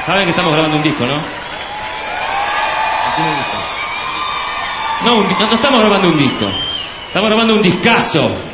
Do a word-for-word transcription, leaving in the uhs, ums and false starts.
Saben que estamos grabando un disco, ¿no? Así me gusta. No, un, no, no estamos grabando un disco. Estamos grabando un discazo.